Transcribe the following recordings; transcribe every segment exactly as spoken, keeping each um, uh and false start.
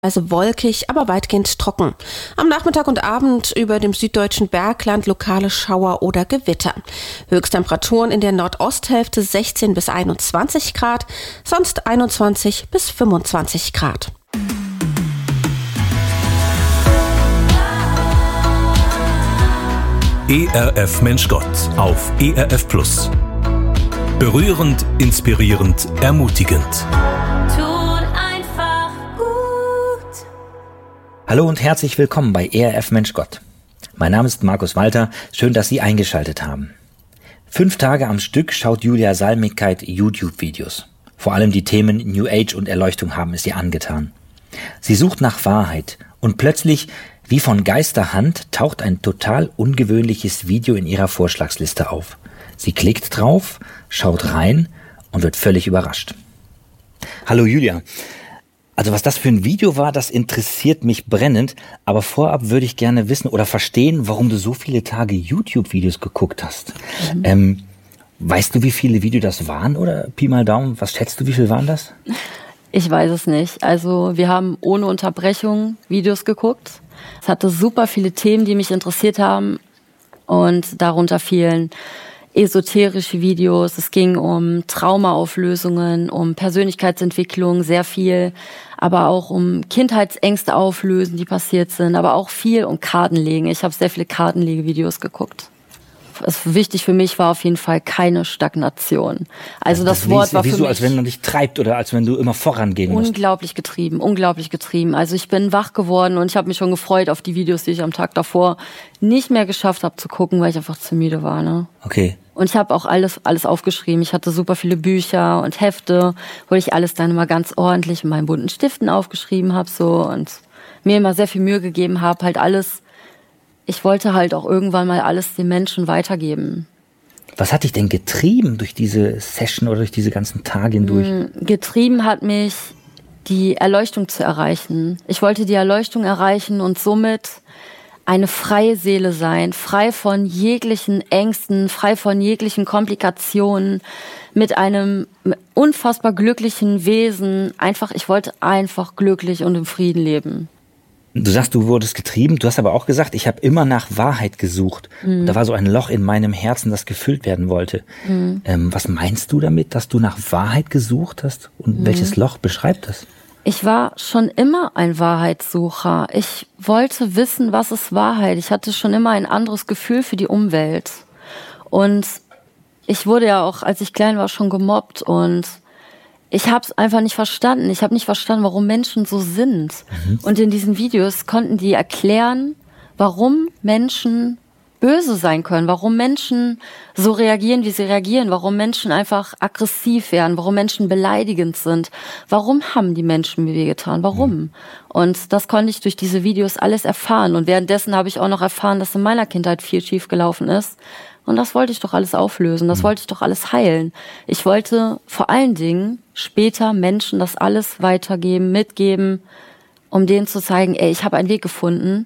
Also wolkig, aber weitgehend trocken. Am Nachmittag und Abend über dem süddeutschen Bergland lokale Schauer oder Gewitter. Höchsttemperaturen in der Nordosthälfte sechzehn bis einundzwanzig Grad, sonst einundzwanzig bis fünfundzwanzig Grad. E R F Mensch Gott auf E R F Plus. Berührend, inspirierend, ermutigend. Hallo und herzlich willkommen bei E R F Mensch Gott. Mein Name ist Markus Walter. Schön, dass Sie eingeschaltet haben. Fünf Tage am Stück schaut Julia Salmigkeit YouTube-Videos. Vor allem die Themen New Age und Erleuchtung haben es ihr angetan. Sie sucht nach Wahrheit und plötzlich, wie von Geisterhand, taucht ein total ungewöhnliches Video in ihrer Vorschlagsliste auf. Sie klickt drauf, schaut rein und wird völlig überrascht. Hallo Julia. Also was das für ein Video war, das interessiert mich brennend, aber vorab würde ich gerne wissen oder verstehen, warum du so viele Tage YouTube-Videos geguckt hast. Mhm. Ähm, weißt du, wie viele Videos das waren oder Pi mal Daumen, was schätzt du, wie viel waren das? Ich weiß es nicht. Also wir haben ohne Unterbrechung Videos geguckt. Es hatte super viele Themen, die mich interessiert haben und darunter fielen esoterische Videos, es ging um Traumaauflösungen, um Persönlichkeitsentwicklung, sehr viel, aber auch um Kindheitsängste auflösen, die passiert sind, aber auch viel um Kartenlegen. Ich habe sehr viele Kartenlegevideos geguckt. Es wichtig für mich war auf jeden Fall keine Stagnation. Also das, das Wort war für mich... Wie so, als wenn man dich treibt oder als wenn du immer vorangehen musst. Unglaublich getrieben, unglaublich getrieben. Also ich bin wach geworden und ich habe mich schon gefreut auf die Videos, die ich am Tag davor nicht mehr geschafft habe zu gucken, weil ich einfach zu müde war. Ne? Okay. Und ich habe auch alles alles aufgeschrieben. Ich hatte super viele Bücher und Hefte, wo ich alles dann immer ganz ordentlich in meinen bunten Stiften aufgeschrieben habe so und mir immer sehr viel Mühe gegeben habe, halt alles... Ich wollte halt auch irgendwann mal alles den Menschen weitergeben. Was hat dich denn getrieben durch diese Session oder durch diese ganzen Tage hindurch? Getrieben hat mich, die Erleuchtung zu erreichen. Ich wollte die Erleuchtung erreichen und somit eine freie Seele sein, frei von jeglichen Ängsten, frei von jeglichen Komplikationen, mit einem unfassbar glücklichen Wesen. Einfach, ich wollte einfach glücklich und im Frieden leben. Du sagst, du wurdest getrieben, du hast aber auch gesagt, ich habe immer nach Wahrheit gesucht. Mhm. Da war so ein Loch in meinem Herzen, das gefüllt werden wollte. Mhm. Ähm, was meinst du damit, dass du nach Wahrheit gesucht hast? Und mhm. welches Loch beschreibt das? Ich war schon immer ein Wahrheitssucher. Ich wollte wissen, was ist Wahrheit. Ich hatte schon immer ein anderes Gefühl für die Umwelt. Und ich wurde ja auch, als ich klein war, schon gemobbt und ich habe es einfach nicht verstanden. Ich habe nicht verstanden, warum Menschen so sind. Mhm. Und in diesen Videos konnten die erklären, warum Menschen böse sein können, warum Menschen so reagieren, wie sie reagieren, warum Menschen einfach aggressiv werden, warum Menschen beleidigend sind. Warum haben die Menschen mir wehgetan? Warum? Mhm. Und das konnte ich durch diese Videos alles erfahren. Und währenddessen habe ich auch noch erfahren, dass in meiner Kindheit viel schief gelaufen ist. Und das wollte ich doch alles auflösen, das wollte ich doch alles heilen. Ich wollte vor allen Dingen später Menschen das alles weitergeben, mitgeben, um denen zu zeigen, ey, ich habe einen Weg gefunden,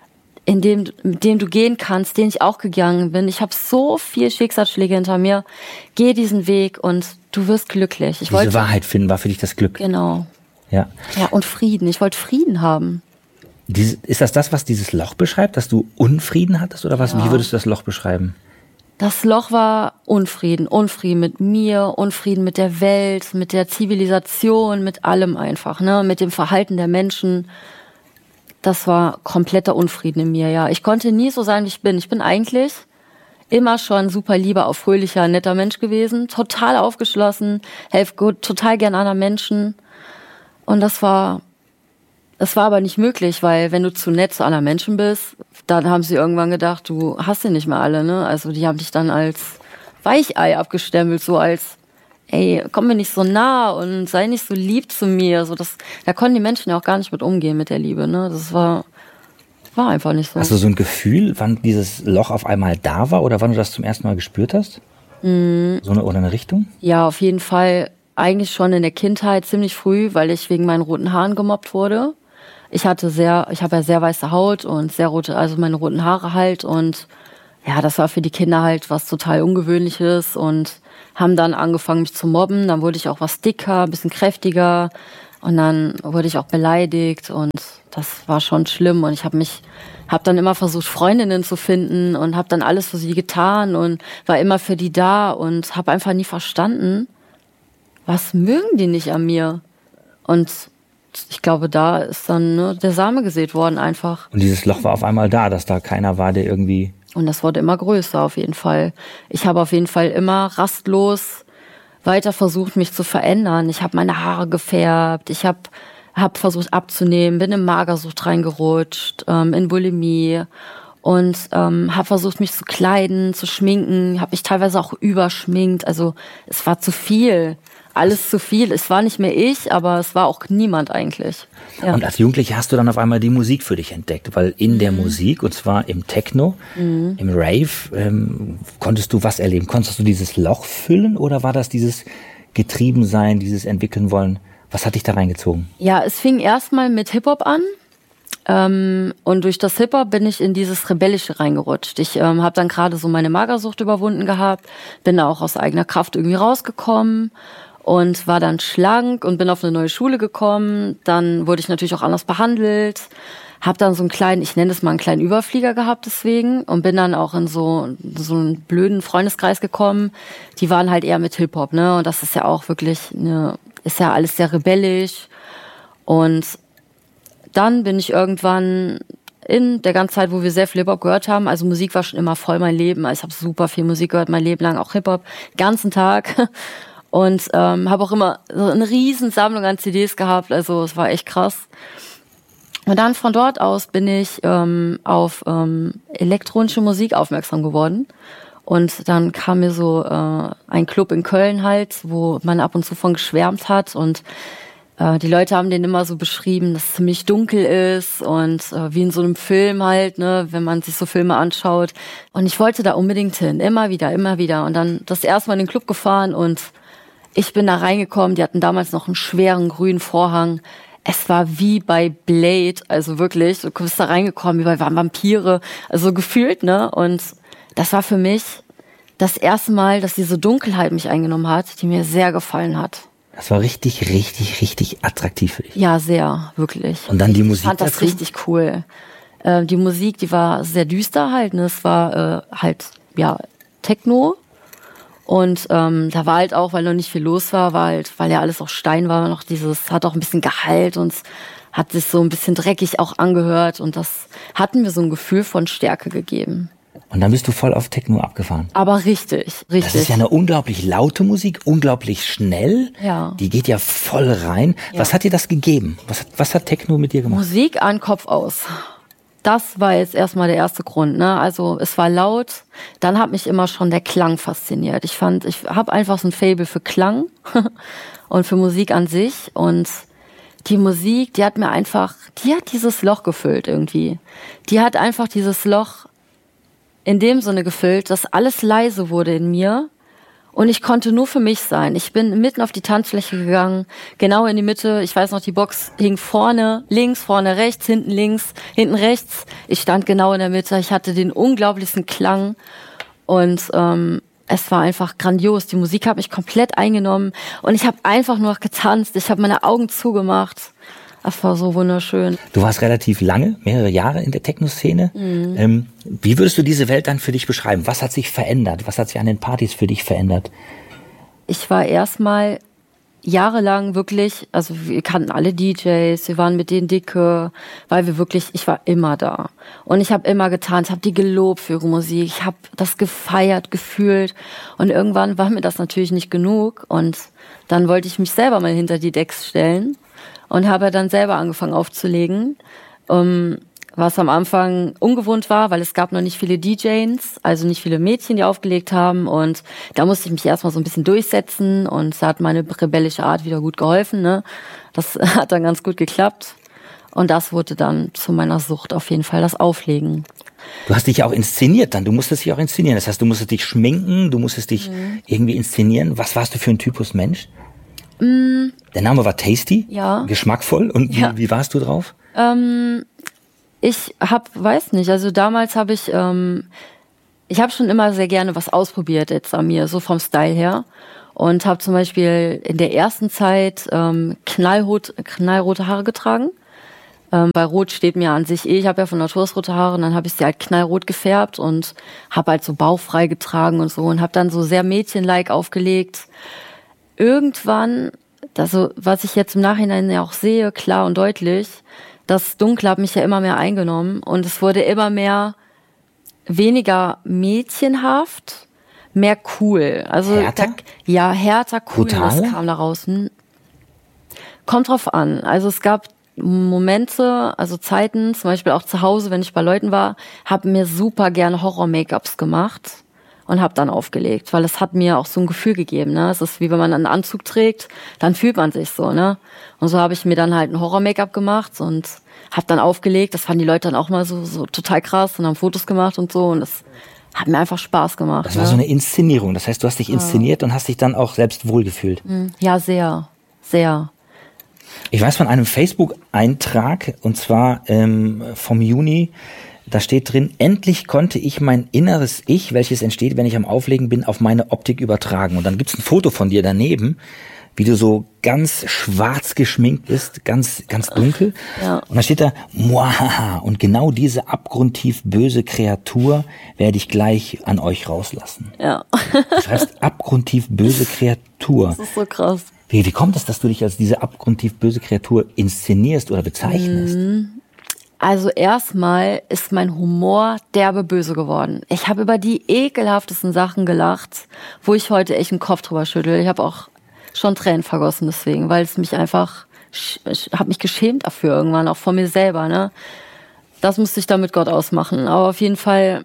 in dem, mit dem du gehen kannst, den ich auch gegangen bin. Ich habe so viel Schicksalsschläge hinter mir. Geh diesen Weg und du wirst glücklich. Ich Diese wollte, Wahrheit finden war für dich das Glück. Genau. Ja. Ja, und Frieden. Ich wollte Frieden haben. Diese, ist das das, was dieses Loch beschreibt, dass du Unfrieden hattest oder was? Ja. Wie würdest du das Loch beschreiben? Das Loch war Unfrieden, Unfrieden mit mir, Unfrieden mit der Welt, mit der Zivilisation, mit allem einfach, ne, mit dem Verhalten der Menschen. Das war kompletter Unfrieden in mir, ja. Ich konnte nie so sein, wie ich bin. Ich bin eigentlich immer schon super lieber, auch fröhlicher, netter Mensch gewesen, total aufgeschlossen, helfe gut, total gern anderen Menschen. Und das war, das war aber nicht möglich, weil wenn du zu nett zu anderen Menschen bist, dann haben sie irgendwann gedacht, du hast sie nicht mehr alle, ne? Also die haben dich dann als Weichei abgestempelt, so als, ey, komm mir nicht so nah und sei nicht so lieb zu mir. So das, da konnten die Menschen ja auch gar nicht mit umgehen mit der Liebe, ne? Das war, war einfach nicht so. Hast du so ein Gefühl, wann dieses Loch auf einmal da war oder wann du das zum ersten Mal gespürt hast? Mhm. So eine oder eine Richtung? Ja, auf jeden Fall. Eigentlich schon in der Kindheit ziemlich früh, weil ich wegen meinen roten Haaren gemobbt wurde. Ich hatte sehr, ich habe ja sehr weiße Haut und sehr rote, also meine roten Haare halt und ja, das war für die Kinder halt was total Ungewöhnliches und haben dann angefangen mich zu mobben. Dann wurde ich auch was dicker, ein bisschen kräftiger Und dann wurde ich auch beleidigt und das war schon schlimm. Und ich habe mich, habe dann immer versucht, Freundinnen zu finden und habe dann alles für sie getan und war immer für die da und habe einfach nie verstanden, was mögen die nicht an mir? Und ich glaube, da ist dann ne, der Same gesät worden einfach. Und dieses Loch war auf einmal da, dass da keiner war, der irgendwie... Und das wurde immer größer auf jeden Fall. Ich habe auf jeden Fall immer rastlos weiter versucht, mich zu verändern. Ich habe meine Haare gefärbt, ich habe hab versucht abzunehmen, bin in Magersucht reingerutscht, ähm, in Bulimie und ähm, habe versucht, mich zu kleiden, zu schminken, habe mich teilweise auch überschminkt. Also es war zu viel. Alles zu viel. Es war nicht mehr ich, aber es war auch niemand eigentlich. Ja. Und als Jugendliche hast du dann auf einmal die Musik für dich entdeckt, weil in mhm. der Musik, und zwar im Techno, mhm. im Rave, ähm, konntest du was erleben? Konntest du dieses Loch füllen oder war das dieses Getriebensein, dieses Entwickeln wollen? Was hat dich da reingezogen? Ja, es fing erstmal mit Hip-Hop an. Ähm, und durch das Hip-Hop bin ich in dieses Rebellische reingerutscht. Ich ähm, habe dann gerade so meine Magersucht überwunden gehabt, bin da auch aus eigener Kraft irgendwie rausgekommen und war dann schlank und bin auf eine neue Schule gekommen. Dann wurde ich natürlich auch anders behandelt, habe dann so einen kleinen, ich nenne es mal einen kleinen Überflieger gehabt deswegen und bin dann auch in so, so einen blöden Freundeskreis gekommen. Die waren halt eher mit Hip-Hop, ne? Und das ist ja auch wirklich, eine, ist ja alles sehr rebellisch. Und dann bin ich irgendwann in der ganzen Zeit, wo wir sehr viel Hip-Hop gehört haben, also Musik war schon immer voll mein Leben. Also ich habe super viel Musik gehört, mein Leben lang, auch Hip-Hop, ganzen Tag. Und ähm, habe auch immer so eine riesen Sammlung an C Ds gehabt, also es war echt krass. Und dann von dort aus bin ich ähm, auf ähm, elektronische Musik aufmerksam geworden. Und dann kam mir so äh, ein Club in Köln halt, wo man ab und zu von geschwärmt hat. Und äh, die Leute haben den immer so beschrieben, dass es ziemlich dunkel ist und äh, wie in so einem Film halt, ne, wenn man sich so Filme anschaut. Und ich wollte da unbedingt hin, immer wieder, immer wieder. Und dann das erste Mal in den Club gefahren und ich bin da reingekommen, die hatten damals noch einen schweren grünen Vorhang. Es war wie bei Blade, also wirklich, du bist da reingekommen, wie bei Vampire, also gefühlt, ne? Und das war für mich das erste Mal, dass diese Dunkelheit mich eingenommen hat, die mir sehr gefallen hat. Das war richtig, richtig, richtig attraktiv für dich. Ja, sehr, wirklich. Und dann die Musik Ich fand das dazu? richtig cool. Äh, die Musik, die war sehr düster halt, ne? Es war äh, halt, ja, Techno. Und ähm, da war halt auch, weil noch nicht viel los war, war halt, weil ja alles auch Stein war, noch dieses, hat auch ein bisschen Gehalt und hat sich so ein bisschen dreckig auch angehört und das hat mir so ein Gefühl von Stärke gegeben. Und dann bist du voll auf Techno abgefahren. Aber richtig, richtig. Das ist ja eine unglaublich laute Musik, unglaublich schnell. Ja. Die geht ja voll rein. Ja. Was hat dir das gegeben? Was hat, was hat Techno mit dir gemacht? Musik an, Kopf aus. Das war jetzt erstmal der erste Grund, ne? Also es war laut, dann hat mich immer schon der Klang fasziniert. Ich fand, ich habe einfach so ein Faible für Klang und für Musik an sich und die Musik, die hat mir einfach, die hat dieses Loch gefüllt irgendwie. Die hat einfach dieses Loch in dem Sinne gefüllt, dass alles leise wurde in mir. Und ich konnte nur für mich sein. Ich bin mitten auf die Tanzfläche gegangen, genau in die Mitte. Ich weiß noch, die Box hing vorne, links, vorne rechts, hinten links, hinten rechts. Ich stand genau in der Mitte. Ich hatte den unglaublichsten Klang. Und ähm, es war einfach grandios. Die Musik hat mich komplett eingenommen. Und ich habe einfach nur getanzt. Ich habe meine Augen zugemacht. Das war so wunderschön. Du warst relativ lange, mehrere Jahre in der Techno-Szene. Mhm. Ähm, wie würdest du diese Welt dann für dich beschreiben? Was hat sich verändert? Was hat sich an den Partys für dich verändert? Ich war erstmal jahrelang wirklich, also wir kannten alle D Js, wir waren mit denen dicke, weil wir wirklich, ich war immer da. Und ich habe immer getanzt, habe die gelobt für ihre Musik, ich habe das gefeiert, gefühlt. Und irgendwann war mir das natürlich nicht genug. Und dann wollte ich mich selber mal hinter die Decks stellen. Und habe dann selber angefangen aufzulegen, um, was am Anfang ungewohnt war, weil es gab noch nicht viele D Js, also nicht viele Mädchen, die aufgelegt haben. Und da musste ich mich erstmal so ein bisschen durchsetzen und da hat meine rebellische Art wieder gut geholfen. Ne? Das hat dann ganz gut geklappt. Und das wurde dann zu meiner Sucht auf jeden Fall, das Auflegen. Du hast dich ja auch inszeniert dann, du musstest dich auch inszenieren. Das heißt, du musstest dich schminken, du musstest dich mhm. irgendwie inszenieren. Was warst du für ein Typus Mensch? Mm. Der Name war Tasty, ja. Geschmackvoll. Und ja. wie, wie warst du drauf? Ähm, ich hab, weiß nicht, also damals habe ich, ähm, ich habe schon immer sehr gerne was ausprobiert jetzt an mir, so vom Style her. Und habe zum Beispiel in der ersten Zeit ähm, knallrot, knallrote Haare getragen. Ähm, bei Rot steht mir an sich eh, ich habe ja von Natur aus rote Haare und dann habe ich sie halt knallrot gefärbt und habe halt so bauchfrei getragen und so und habe dann so sehr mädchenlike aufgelegt. Irgendwann, also was ich jetzt im Nachhinein ja auch sehe, klar und deutlich, das Dunkle hat mich ja immer mehr eingenommen und es wurde immer mehr weniger mädchenhaft, mehr cool. Also härter? Da, ja, härter, cool, Brutal? das kam da raus. Kommt drauf an. Also es gab Momente, also Zeiten, zum Beispiel auch zu Hause, wenn ich bei Leuten war, habe mir super gerne Horror-Make-ups gemacht und habe dann aufgelegt, weil es hat mir auch so ein Gefühl gegeben. Ne? Es ist wie wenn man einen Anzug trägt, dann fühlt man sich so. Ne? Und so habe ich mir dann halt ein Horror-Make-up gemacht und habe dann aufgelegt. Das fanden die Leute dann auch mal so, so total krass und haben Fotos gemacht und so und das hat mir einfach Spaß gemacht. Das war ne? so eine Inszenierung. Das heißt, du hast dich inszeniert ja. und hast dich dann auch selbst wohlgefühlt. Ja, sehr, sehr. Ich weiß von einem Facebook-Eintrag, und zwar ähm, vom Juni, da steht drin, endlich konnte ich mein inneres Ich, welches entsteht, wenn ich am Auflegen bin, auf meine Optik übertragen. Und dann gibt's ein Foto von dir daneben, wie du so ganz schwarz geschminkt bist, ganz ganz dunkel. Ja. Und da steht da, Muahaha, und genau diese abgrundtief böse Kreatur werde ich gleich an euch rauslassen. Ja. Du schreibst abgrundtief böse Kreatur. Das ist so krass. Wie, wie kommt es, dass du dich als diese abgrundtief böse Kreatur inszenierst oder bezeichnest? Also erstmal ist mein Humor derbe böse geworden. Ich habe über die ekelhaftesten Sachen gelacht, wo ich heute echt den Kopf drüber schüttel. Ich habe auch schon Tränen vergossen deswegen, weil es mich einfach, ich habe mich geschämt dafür irgendwann, auch von mir selber. Ne? Das musste ich dann mit Gott ausmachen. Aber auf jeden Fall,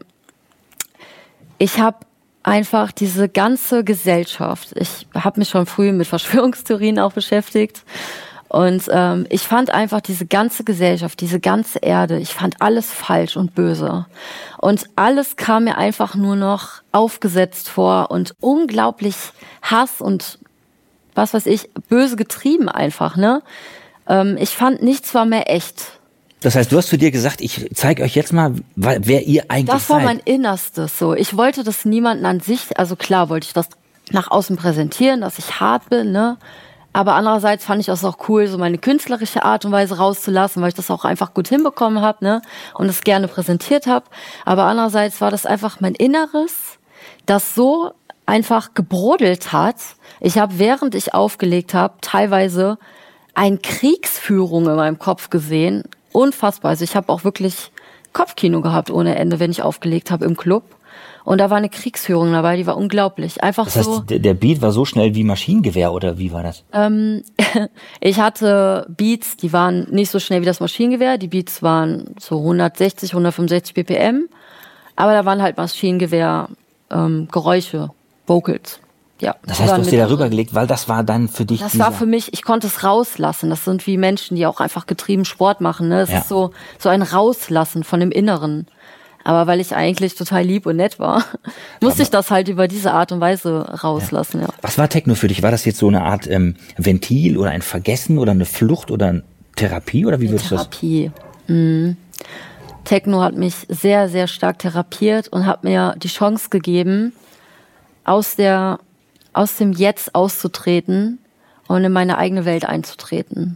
ich habe einfach diese ganze Gesellschaft. Ich habe mich schon früh mit Verschwörungstheorien auch beschäftigt. Und ähm, ich fand einfach diese ganze Gesellschaft, diese ganze Erde, ich fand alles falsch und böse. Und alles kam mir einfach nur noch aufgesetzt vor und unglaublich Hass und was weiß ich, böse getrieben einfach. Ne? Ähm, ich fand, nichts war mehr echt. Das heißt, du hast zu dir gesagt, ich zeige euch jetzt mal, wer ihr eigentlich seid. Das war mein Innerstes so. Ich wollte das niemanden an sich, also klar wollte ich das nach außen präsentieren, dass ich hart bin, ne? Aber andererseits fand ich das auch cool, so meine künstlerische Art und Weise rauszulassen, weil ich das auch einfach gut hinbekommen habe, ne? Und es gerne präsentiert habe. Aber andererseits war das einfach mein Inneres, das so einfach gebrodelt hat. Ich habe, während ich aufgelegt habe, teilweise eine Kriegsführung in meinem Kopf gesehen. Unfassbar. Also ich habe auch wirklich Kopfkino gehabt ohne Ende, wenn ich aufgelegt habe im Club. Und da war eine Kriegsführung dabei, die war unglaublich. Einfach das heißt, so. Der Beat war so schnell wie Maschinengewehr, oder wie war das? Ähm, ich hatte Beats, die waren nicht so schnell wie das Maschinengewehr. Die Beats waren so hundertsechzig, hundertfünfundsechzig B P M. Aber da waren halt Maschinengewehr ähm, Geräusche, Vocals. Ja, das heißt, du hast dir darüber gelegt, weil das war dann für dich. Das war für mich, ich konnte es rauslassen. Das sind wie Menschen, die auch einfach getrieben Sport machen. Ne? Es ja. ist so, so ein Rauslassen von dem Inneren. Aber weil ich eigentlich total lieb und nett war, musste Aber ich das halt über diese Art und Weise rauslassen. Ja. Ja. Was war Techno für dich? War das jetzt so eine Art ähm, Ventil oder ein Vergessen oder eine Flucht oder eine Therapie? Oder wie würdest du das? Therapie. Mhm. Techno hat mich sehr, sehr stark therapiert und hat mir die Chance gegeben, aus der aus dem Jetzt auszutreten und in meine eigene Welt einzutreten.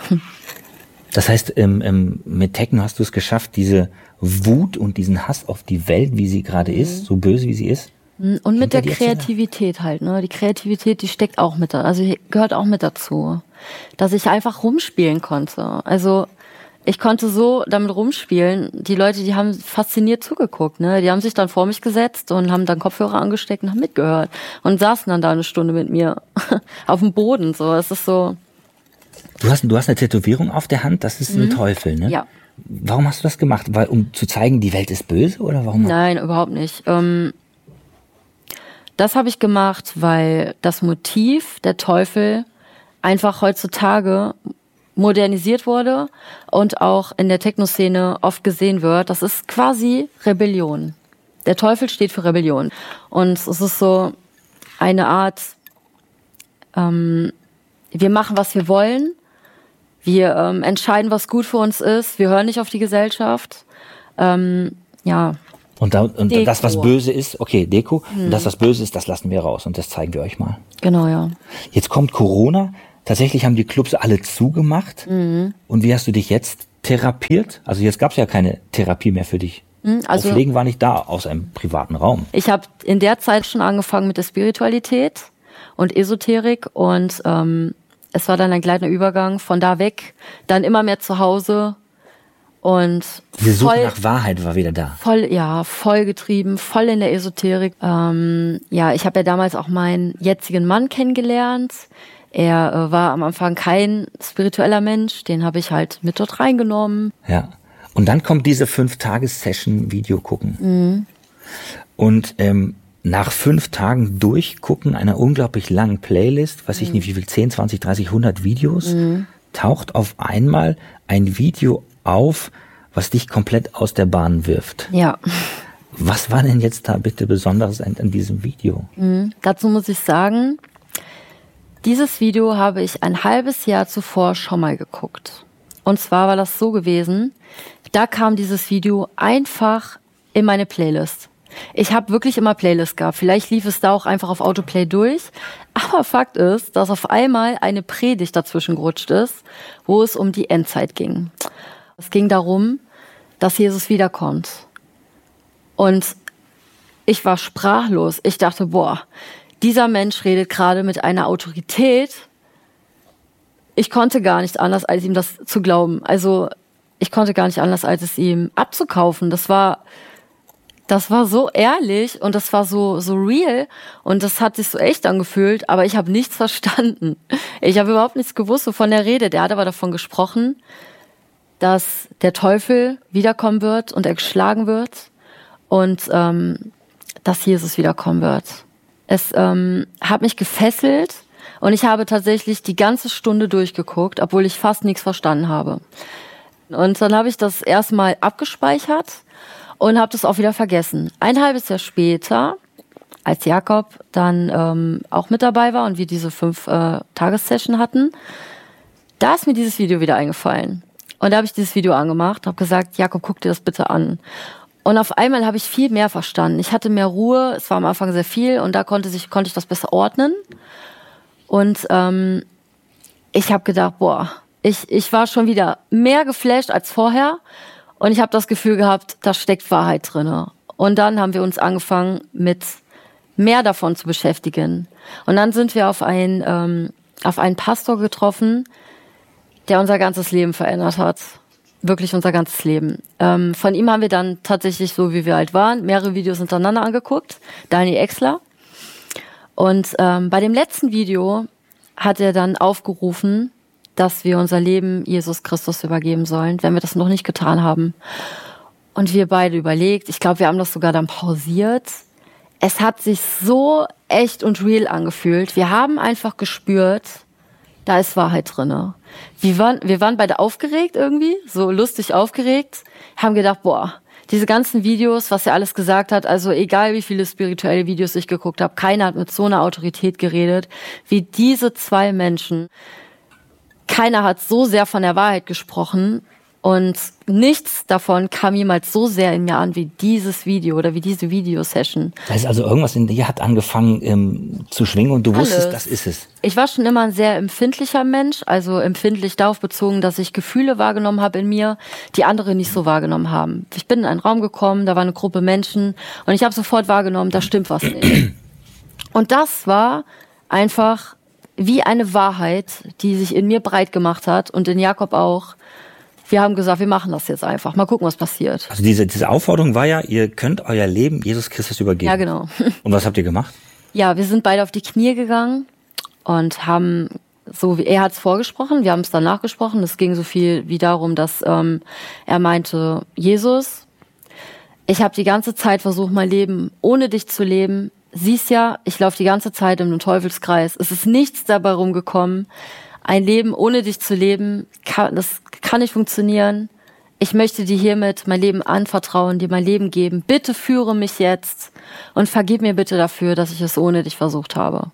Das heißt, ähm, ähm, mit Techno hast du es geschafft, diese Wut und diesen Hass auf die Welt, wie sie gerade mhm. ist, so böse wie sie ist. Und mit der Kreativität halt, ne? Die Kreativität, die steckt auch mit da, also gehört auch mit dazu, dass ich einfach rumspielen konnte. Also ich konnte so damit rumspielen. Die Leute, die haben fasziniert zugeguckt, ne? Die haben sich dann vor mich gesetzt und haben dann Kopfhörer angesteckt und haben mitgehört und saßen dann da eine Stunde mit mir auf dem Boden. So, es ist so. Du hast, du hast eine Tätowierung auf der Hand. Das ist mhm. ein Teufel, ne? Ja. Warum hast du das gemacht? Weil, um zu zeigen, die Welt ist böse, oder warum? Nein, überhaupt nicht. Ähm, das habe ich gemacht, weil das Motiv der Teufel einfach heutzutage modernisiert wurde und auch in der Techno-Szene oft gesehen wird. Das ist quasi Rebellion. Der Teufel steht für Rebellion. Und es ist so eine Art, ähm, wir machen, was wir wollen. Wir ähm, entscheiden, was gut für uns ist. Wir hören nicht auf die Gesellschaft. Ähm, ja. Und, da, und Deko. das, was böse ist, okay, Deko, hm. und das, was böse ist, das lassen wir raus und das zeigen wir euch mal. Genau, ja. Jetzt kommt Corona, tatsächlich haben die Clubs alle zugemacht. Mhm. Und wie hast du dich jetzt therapiert? Also jetzt gab es ja keine Therapie mehr für dich. Also, Auflegen war nicht da, aus einem privaten Raum. Ich habe in der Zeit schon angefangen mit der Spiritualität und Esoterik und ähm, es war dann ein gleitender Übergang von da weg, dann immer mehr zu Hause und die Suche voll, nach Wahrheit war wieder da. Voll, ja, voll getrieben, voll in der Esoterik. Ähm, ja, ich habe ja damals auch meinen jetzigen Mann kennengelernt. Er äh, war am Anfang kein spiritueller Mensch, den habe ich halt mit dort reingenommen. Ja. Und dann kommt diese fünf-Tages-Session-Video gucken. Mhm. Und ähm, nach fünf Tagen durchgucken einer unglaublich langen Playlist, weiß ich mhm. nicht wie viel, zehn, zwanzig, dreißig, hundert Videos, mhm. taucht auf einmal ein Video auf, was dich komplett aus der Bahn wirft. Ja. Was war denn jetzt da bitte Besonderes an, an diesem Video? Mhm. Dazu muss ich sagen, dieses Video habe ich ein halbes Jahr zuvor schon mal geguckt. Und zwar war das so gewesen, da kam dieses Video einfach in meine Playlist. Ich habe wirklich immer Playlists gehabt. Vielleicht lief es da auch einfach auf Autoplay durch. Aber Fakt ist, dass auf einmal eine Predigt dazwischen gerutscht ist, wo es um die Endzeit ging. Es ging darum, dass Jesus wiederkommt. Und ich war sprachlos. Ich dachte, boah, dieser Mensch redet gerade mit einer Autorität. Ich konnte gar nicht anders, als ihm das zu glauben. Also ich konnte gar nicht anders, als es ihm abzukaufen. Das war, das war so ehrlich und das war so so real und das hat sich so echt angefühlt. Aber ich habe nichts verstanden. Ich habe überhaupt nichts gewusst, wovon er redet. Er hat aber davon gesprochen, dass der Teufel wiederkommen wird und er geschlagen wird und ähm, dass Jesus wiederkommen wird. Es ähm, hat mich gefesselt. Und ich habe tatsächlich die ganze Stunde durchgeguckt, obwohl ich fast nichts verstanden habe. Und dann habe ich das erstmal abgespeichert und habe das auch wieder vergessen. Ein halbes Jahr später, als Jakob dann ähm, auch mit dabei war und wir diese fünf äh, Tagessession hatten, da ist mir dieses Video wieder eingefallen. Und da habe ich dieses Video angemacht, habe gesagt, Jakob, guck dir das bitte an. Und auf einmal habe ich viel mehr verstanden. Ich hatte mehr Ruhe, es war am Anfang sehr viel und da konnte, sich, konnte ich das besser ordnen. Und ähm, ich habe gedacht, boah, ich, ich war schon wieder mehr geflasht als vorher. Und ich habe das Gefühl gehabt, da steckt Wahrheit drin. Und dann haben wir uns angefangen, mit mehr davon zu beschäftigen. Und dann sind wir auf einen, ähm, auf einen Pastor getroffen, der unser ganzes Leben verändert hat. Wirklich unser ganzes Leben. Ähm, von ihm haben wir dann tatsächlich, so wie wir halt waren, mehrere Videos hintereinander angeguckt. Daniel Exler. Und ähm, bei dem letzten Video hat er dann aufgerufen, dass wir unser Leben Jesus Christus übergeben sollen, wenn wir das noch nicht getan haben. Und wir beide überlegt, ich glaube, wir haben das sogar dann pausiert. Es hat sich so echt und real angefühlt. Wir haben einfach gespürt, da ist Wahrheit drinne. Wir waren, wir waren beide aufgeregt irgendwie, so lustig aufgeregt, haben gedacht, boah, diese ganzen Videos, was er alles gesagt hat, also egal wie viele spirituelle Videos ich geguckt habe, keiner hat mit so einer Autorität geredet wie diese zwei Menschen. Keiner hat so sehr von der Wahrheit gesprochen und nichts davon kam jemals so sehr in mir an wie dieses Video oder wie diese Videosession. Da ist also irgendwas in dir hat angefangen ähm, zu schwingen und du Alles. wusstest, das ist es. Ich war schon immer ein sehr empfindlicher Mensch, also empfindlich darauf bezogen, dass ich Gefühle wahrgenommen habe in mir, die andere nicht so wahrgenommen haben. Ich bin in einen Raum gekommen, da war eine Gruppe Menschen und ich habe sofort wahrgenommen, da stimmt was nicht. Und das war einfach wie eine Wahrheit, die sich in mir breit gemacht hat und in Jakob auch. Wir haben gesagt, wir machen das jetzt einfach. Mal gucken, was passiert. Also diese, diese Aufforderung war ja, ihr könnt euer Leben Jesus Christus übergeben. Ja, genau. Und was habt ihr gemacht? Ja, wir sind beide auf die Knie gegangen und haben, so wie er hat es vorgesprochen, wir haben es dann nachgesprochen. Es ging so viel wie darum, dass ähm, er meinte, Jesus, ich habe die ganze Zeit versucht, mein Leben ohne dich zu leben. Siehst ja, ich laufe die ganze Zeit in einem Teufelskreis. Es ist nichts dabei rumgekommen. Ein Leben ohne dich zu leben, kann, das kann nicht funktionieren. Ich möchte dir hiermit mein Leben anvertrauen, dir mein Leben geben. Bitte führe mich jetzt und vergib mir bitte dafür, dass ich es ohne dich versucht habe.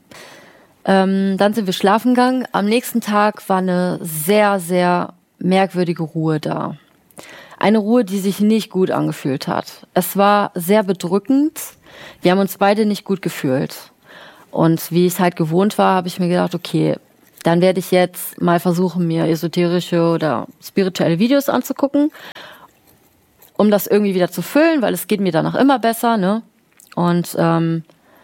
Ähm, dann sind wir schlafen gegangen. Am nächsten Tag war eine sehr, sehr merkwürdige Ruhe da. Eine Ruhe, die sich nicht gut angefühlt hat. Es war sehr bedrückend. Wir haben uns beide nicht gut gefühlt. Und wie ich es halt gewohnt war, habe ich mir gedacht, okay, dann werde ich jetzt mal versuchen, mir esoterische oder spirituelle Videos anzugucken, um das irgendwie wieder zu füllen, weil es geht mir danach immer besser, ne? Und ähm,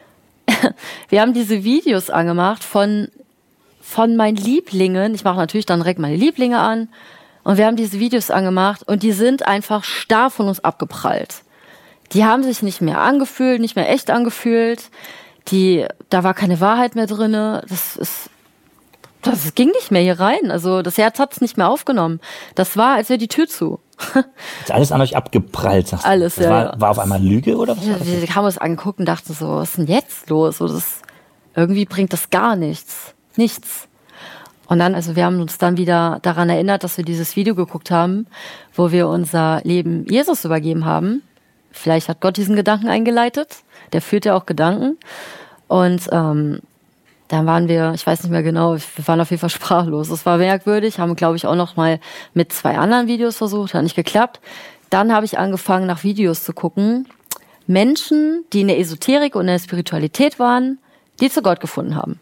wir haben diese Videos angemacht von von meinen Lieblingen. Ich mache natürlich dann direkt meine Lieblinge an. Und wir haben diese Videos angemacht und die sind einfach starr von uns abgeprallt. Die haben sich nicht mehr angefühlt, nicht mehr echt angefühlt. Die, da war keine Wahrheit mehr drinne. Das ist, das ging nicht mehr hier rein. Also das Herz hat es nicht mehr aufgenommen. Das war, als wäre die Tür zu. Ist alles an euch abgeprallt, sagst du? Alles, das ja. War, war auf einmal Lüge oder was? Ja, wir haben uns angeguckt und dachten so, was ist denn jetzt los? So, das, irgendwie bringt das gar nichts. Nichts. Und dann, also wir haben uns dann wieder daran erinnert, dass wir dieses Video geguckt haben, wo wir unser Leben Jesus übergeben haben. Vielleicht hat Gott diesen Gedanken eingeleitet. Der führt ja auch Gedanken. Und ähm, dann waren wir, ich weiß nicht mehr genau, wir waren auf jeden Fall sprachlos. Das war merkwürdig, haben, glaube ich, auch noch mal mit zwei anderen Videos versucht, hat nicht geklappt. Dann habe ich angefangen, nach Videos zu gucken. Menschen, die in der Esoterik und in der Spiritualität waren, die zu Gott gefunden haben.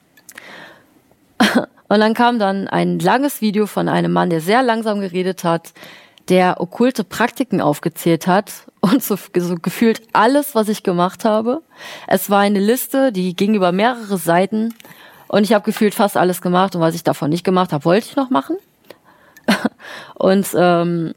Und dann kam dann ein langes Video von einem Mann, der sehr langsam geredet hat, der okkulte Praktiken aufgezählt hat und so, so gefühlt alles, was ich gemacht habe. Es war eine Liste, die ging über mehrere Seiten und ich habe gefühlt fast alles gemacht und was ich davon nicht gemacht habe, wollte ich noch machen. Und ähm,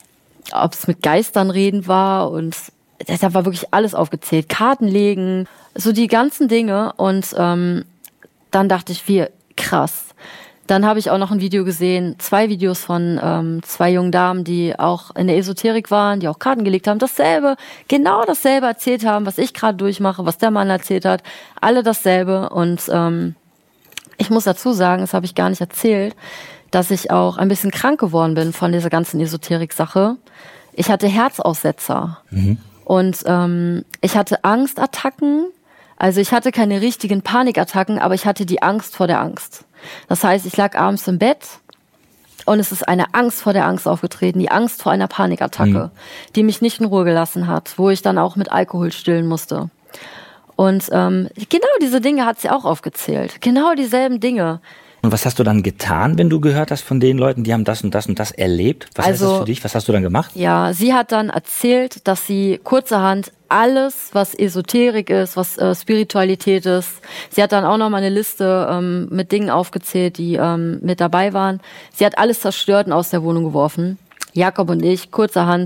ob es mit Geistern reden war und da war wirklich alles aufgezählt. Karten legen, so die ganzen Dinge und ähm, dann dachte ich, wie krass. Dann habe ich auch noch ein Video gesehen, zwei Videos von ähm, zwei jungen Damen, die auch in der Esoterik waren, die auch Karten gelegt haben, dasselbe, genau dasselbe erzählt haben, was ich gerade durchmache, was der Mann erzählt hat, alle dasselbe. Und ähm, ich muss dazu sagen, das habe ich gar nicht erzählt, dass ich auch ein bisschen krank geworden bin von dieser ganzen Esoterik-Sache. Ich hatte Herzaussetzer mhm. und ähm, ich hatte Angstattacken. Also ich hatte keine richtigen Panikattacken, aber ich hatte die Angst vor der Angst. Das heißt, ich lag abends im Bett und es ist eine Angst vor der Angst aufgetreten, die Angst vor einer Panikattacke, mhm. die mich nicht in Ruhe gelassen hat, wo ich dann auch mit Alkohol stillen musste. Und ähm, genau diese Dinge hat sie auch aufgezählt. Genau dieselben Dinge. Und was hast du dann getan, wenn du gehört hast von den Leuten, die haben das und das und das erlebt? Was also, heißt das für dich? Was hast du dann gemacht? Ja, sie hat dann erzählt, dass sie kurzerhand alles, was Esoterik ist, was äh, Spiritualität ist. Sie hat dann auch noch mal eine Liste ähm, mit Dingen aufgezählt, die ähm, mit dabei waren. Sie hat alles zerstört und aus der Wohnung geworfen. Jakob und ich, kurzerhand,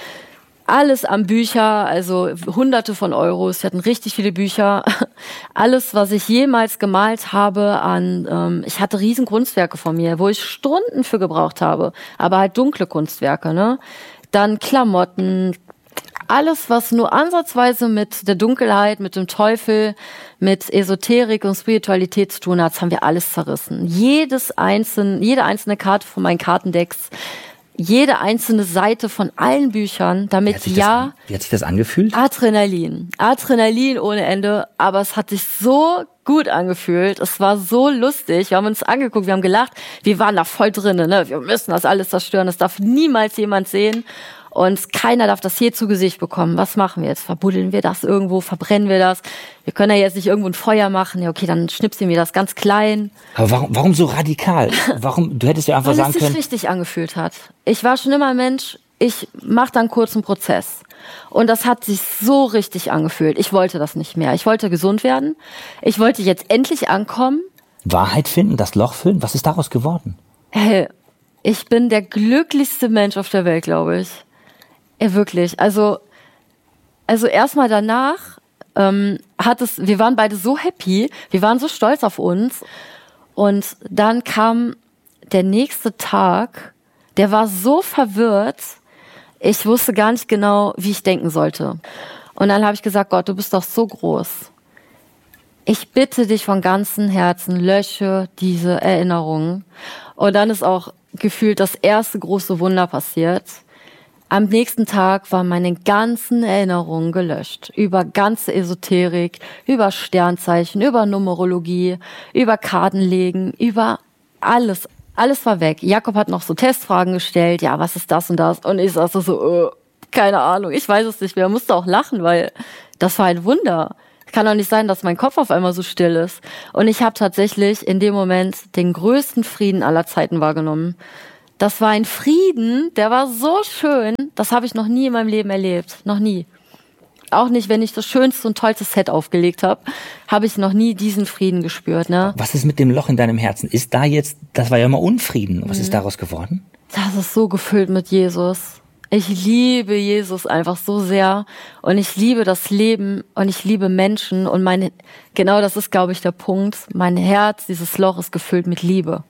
alles an Bücher, also hunderte von Euros. Sie hatten richtig viele Bücher. Alles, was ich jemals gemalt habe an, ähm, ich hatte riesen Kunstwerke von mir, wo ich Stunden für gebraucht habe, aber halt dunkle Kunstwerke, ne? Dann Klamotten, alles, was nur ansatzweise mit der Dunkelheit, mit dem Teufel, mit Esoterik und Spiritualität zu tun hat, das haben wir alles zerrissen. Jedes einzelne, jede einzelne Karte von meinen Kartendecks, jede einzelne Seite von allen Büchern, damit wie ja... Das, wie hat sich das angefühlt? Adrenalin. Adrenalin ohne Ende, aber es hat sich so gut angefühlt. Es war so lustig. Wir haben uns angeguckt, wir haben gelacht. Wir waren da voll drin, ne? Wir müssen das alles zerstören. Das darf niemals jemand sehen. Und keiner darf das je zu Gesicht bekommen. Was machen wir jetzt? Verbuddeln wir das irgendwo? Verbrennen wir das? Wir können ja jetzt nicht irgendwo ein Feuer machen. Ja, okay, dann schnipsen wir das ganz klein. Aber warum, warum so radikal? Warum? Du hättest ja einfach Weil sagen es sich können... richtig angefühlt hat. Ich war schon immer ein Mensch, ich mache dann kurz einen Prozess. Und das hat sich so richtig angefühlt. Ich wollte das nicht mehr. Ich wollte gesund werden. Ich wollte jetzt endlich ankommen. Wahrheit finden, das Loch füllen? Was ist daraus geworden? Hey, ich bin der glücklichste Mensch auf der Welt, glaube ich. Ja, wirklich. Also, also erstmal danach ähm, hat es, wir waren beide so happy, wir waren so stolz auf uns. Und dann kam der nächste Tag, der war so verwirrt, ich wusste gar nicht genau, wie ich denken sollte. Und dann habe ich gesagt, Gott, du bist doch so groß. Ich bitte dich von ganzem Herzen, lösche diese Erinnerungen. Und dann ist auch gefühlt das erste große Wunder passiert. Am nächsten Tag waren meine ganzen Erinnerungen gelöscht. Über ganze Esoterik, über Sternzeichen, über Numerologie, über Kartenlegen, über alles. alles war weg. Jakob hat noch so Testfragen gestellt, ja, was ist das und das? Und ich saß so, äh, keine Ahnung, ich weiß es nicht mehr. Er musste auch lachen, weil das war ein Wunder. Kann doch nicht sein, dass mein Kopf auf einmal so still ist. Und ich habe tatsächlich in dem Moment den größten Frieden aller Zeiten wahrgenommen. Das war ein Frieden, der war so schön, das habe ich noch nie in meinem Leben erlebt. Noch nie. Auch nicht, wenn ich das schönste und tollste Set aufgelegt habe, habe ich noch nie diesen Frieden gespürt. Ne? Was ist mit dem Loch in deinem Herzen? Ist da jetzt, das war ja immer Unfrieden. Was mhm. ist daraus geworden? Das ist so gefüllt mit Jesus. Ich liebe Jesus einfach so sehr und ich liebe das Leben und ich liebe Menschen und meine, genau das ist, glaube ich, der Punkt. Mein Herz, dieses Loch ist gefüllt mit Liebe.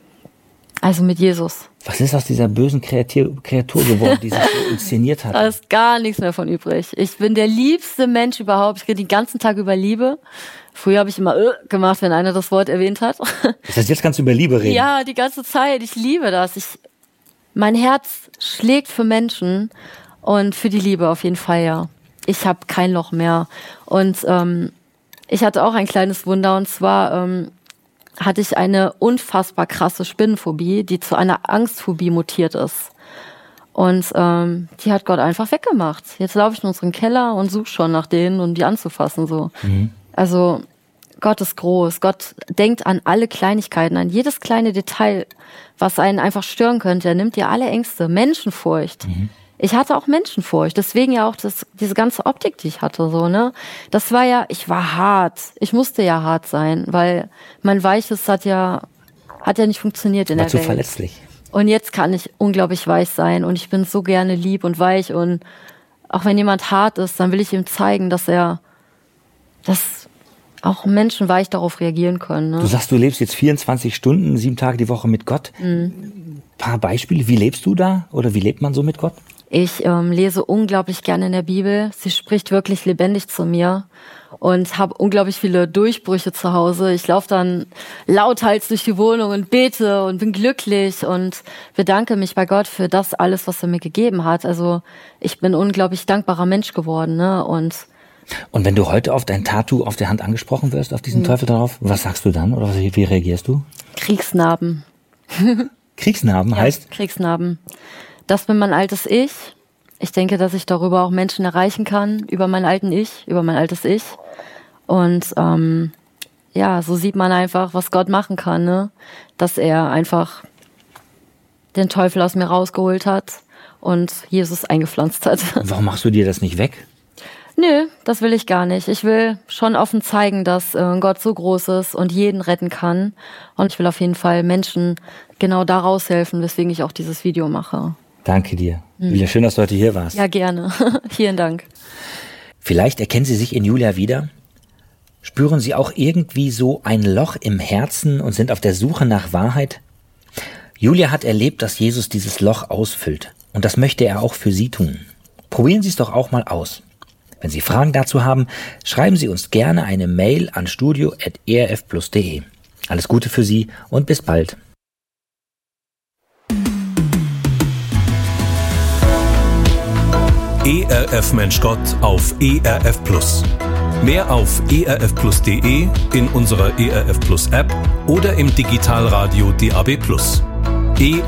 Also mit Jesus. Was ist aus dieser bösen Kreatur, Kreatur geworden, die sich so inszeniert hat? Da ist gar nichts mehr von übrig. Ich bin der liebste Mensch überhaupt. Ich rede den ganzen Tag über Liebe. Früher habe ich immer äh, gemacht, wenn einer das Wort erwähnt hat. Das heißt, jetzt kannst du über Liebe reden? Ja, die ganze Zeit. Ich liebe das. Ich, mein Herz schlägt für Menschen und für die Liebe auf jeden Fall, ja. Ich habe kein Loch mehr. Und ähm, ich hatte auch ein kleines Wunder und zwar ähm, hatte ich eine unfassbar krasse Spinnenphobie, die zu einer Angstphobie mutiert ist. Und ähm, die hat Gott einfach weggemacht. Jetzt laufe ich in unseren Keller und suche schon nach denen, um die anzufassen. So. Mhm. Also Gott ist groß. Gott denkt an alle Kleinigkeiten, an jedes kleine Detail, was einen einfach stören könnte. Er nimmt dir alle Ängste, Menschenfurcht. Mhm. Ich hatte auch Menschenfurcht, deswegen ja auch das, diese ganze Optik, die ich hatte, so, ne. Das war ja, ich war hart. Ich musste ja hart sein, weil mein Weiches hat ja, hat ja nicht funktioniert in war der zu Welt. Verletzlich. Und jetzt kann ich unglaublich weich sein und ich bin so gerne lieb und weich und auch wenn jemand hart ist, dann will ich ihm zeigen, dass er, dass auch Menschen weich darauf reagieren können, ne? Du sagst, du lebst jetzt vierundzwanzig Stunden, sieben Tage die Woche mit Gott. Mhm. Ein paar Beispiele, wie lebst du da oder wie lebt man so mit Gott? Ich ähm, lese unglaublich gerne in der Bibel. Sie spricht wirklich lebendig zu mir und habe unglaublich viele Durchbrüche zu Hause. Ich laufe dann lauthals durch die Wohnung und bete und bin glücklich und bedanke mich bei Gott für das alles, was er mir gegeben hat. Also ich bin ein unglaublich dankbarer Mensch geworden, ne? Und Und wenn du heute auf dein Tattoo auf der Hand angesprochen wirst, auf diesen mhm. Teufel drauf, was sagst du dann oder wie reagierst du? Kriegsnarben. Kriegsnarben ja, heißt? Kriegsnarben. Das bin mein altes Ich. Ich denke, dass ich darüber auch Menschen erreichen kann, über meinen alten Ich, über mein altes Ich. Und ähm, ja, so sieht man einfach, was Gott machen kann, ne? Dass er einfach den Teufel aus mir rausgeholt hat und Jesus eingepflanzt hat. Warum machst du dir das nicht weg? Nö, das will ich gar nicht. Ich will schon offen zeigen, dass äh, Gott so groß ist und jeden retten kann. Und ich will auf jeden Fall Menschen genau da raushelfen, weswegen ich auch dieses Video mache. Danke dir. Hm. Julia, schön, dass du heute hier warst. Ja, gerne. Vielen Dank. Vielleicht erkennen Sie sich in Julia wieder. Spüren Sie auch irgendwie so ein Loch im Herzen und sind auf der Suche nach Wahrheit? Julia hat erlebt, dass Jesus dieses Loch ausfüllt. Und das möchte er auch für Sie tun. Probieren Sie es doch auch mal aus. Wenn Sie Fragen dazu haben, schreiben Sie uns gerne eine Mail an studio at e r f plus punkt de. Alles Gute für Sie und bis bald. E R F Mensch Gott auf E R F Plus. Mehr auf e r f plus punkt de, in unserer E R F Plus App oder im Digitalradio D A B Plus. E